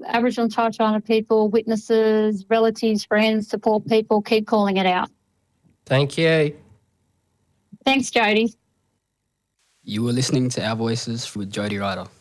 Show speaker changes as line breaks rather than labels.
Aboriginal and Torres Strait Islander people, witnesses, relatives, friends, support people, keep calling it out.
Thank you.
Thanks, Jody.
You were listening to Our Voices with Jody Ryder.